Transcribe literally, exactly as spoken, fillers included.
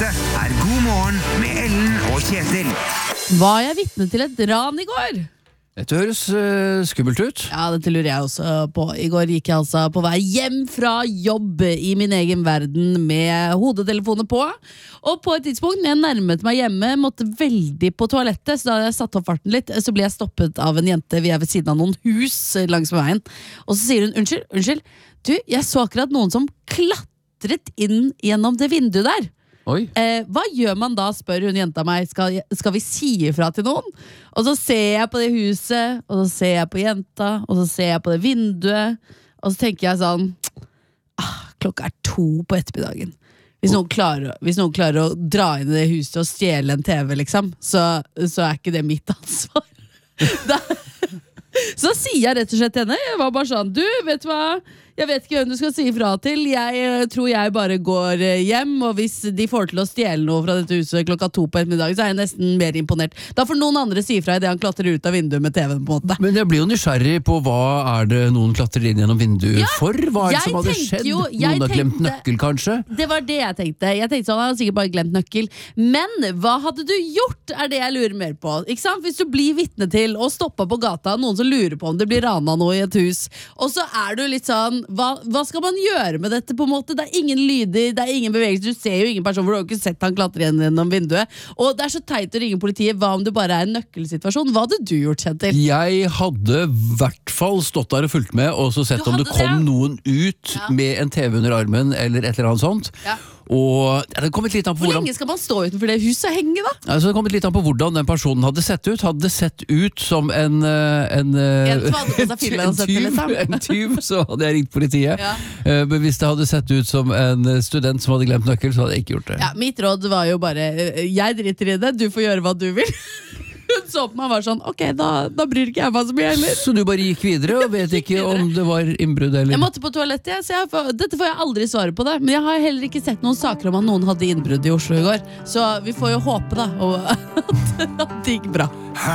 Dette er God morgen med Ellen og Kjetil. Var jeg vitne til et ran i går? Dette høres uh, skummelt ut. Ja, dette lurer jeg også på. I går gikk jeg altså på vei hjem fra jobb i min egen verden med hodetelefoner på. Og på et tidspunkt, når jeg nærmet meg hjemme, måtte veldig på toalettet, så da hadde jeg satt opp farten litt, så ble jeg stoppet av en jente. Vi er ved siden av noen hus langs med veien. Og så sier hun, unnskyld, unnskyld, du, jeg så akkurat noen som klatret inn gjennom det vinduet der. Oi. Eh, hva gjør man da, spør hun jenta meg. Skal, skal vi si ifra til noen? Og så ser jeg på det huset, og så ser jeg på jenta, og så ser jeg på det vinduet, og så tenker jeg sånn ah, klokka er to på ettermiddagen. Hvis noen, klarer, hvis noen klarer å dra inn i det huset og stjele en T V, liksom, så, så er ikke det mitt ansvar. Da, så sier jeg rett og slett til henne, jeg var bare sånn, du, vet du hva? Jeg vet ikke hvem du skal si ifra til. Jeg tror jeg bare går hjem, og hvis de får til å stjele noe fra dette huset klokka to på ettermiddag, så er jeg nesten mer imponert. Da får noen andre si ifra i det han klatrer ut av vinduet med T V-en på en måte. Men jeg blir jo nysgjerrig på hva er det noen klatrer inn gjennom vinduet Ja, for? Hva er det jeg som hadde tenker skjedd? jo- jeg noen har glemt tenkte- nøkkel, kanskje? Det var det jeg tenkte. Jeg tenkte sånn, han har sikkert bare glemt nøkkel. Men hva hadde du gjort, er det jeg lurer mer på. Ikke sant? Hvis du blir vitne til og stopper på gata, noen som lurer på om det blir rana noe i et hus, og så er du litt sånn, hva, hva skal man gjøre med dette på en måte? Det er ingen lyder, det er ingen bevegelse, du ser jo ingen person, for du har jo ikke sett han klatre igjen gjennom vinduet. Og det er så teit å ringe politiet. Hva om det bare er en nøkkelsituasjon? Hva hadde du gjort, Kjetil? Jeg hadde i hvert fall stått der og fulgt med, og så sett Du om det hadde kom det? noen ut Ja. med en T V under armen, eller et eller annet sånt. Ja. Og ja, det kom litt an på Hvor hvordan lenge skal man stå utenfor det huset og henge da? Altså, det kom litt an på hvordan den personen hadde sett ut. Hadde det sett ut som en eh, En, eh, En som hadde på seg filmen og sett det, tyv, liksom. en tyv, så hadde jeg ringt politiet. Ja. Eh, Men hvis det hadde sett ut som en student som hadde glemt nøkkel, så hadde jeg ikke gjort det. Ja, mitt råd var jo bare, eh, jeg driter i det, du får gjøre hva du vil. Hun så på meg og var sånn, ok, da, da bryr ikke jeg meg så mye heller. Så du bare gikk videre og vet ikke om det var innbrudd eller Jeg måtte på toalettet, jeg, så jeg, får- dette får jeg aldri svare på det. Men jeg har heller ikke sett noen saker om at noen hadde innbrudd i Oslo i går. Så vi får jo håpe da, og at det gikk bra.